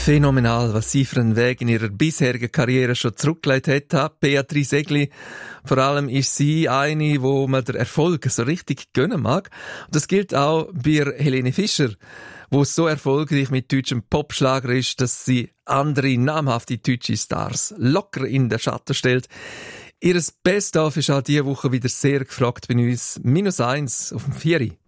Phänomenal, was sie für einen Weg in ihrer bisherigen Karriere schon zurückgelegt hat. Beatrice Egli. Vor allem ist sie eine, wo man den Erfolg so richtig gönnen mag. Und das gilt auch bei Helene Fischer, wo so erfolgreich mit deutschem Popschlager ist, dass sie andere namhafte deutsche Stars locker in den Schatten stellt. Ihres Best-of ist auch diese Woche wieder sehr gefragt bei uns. -1 auf dem 4.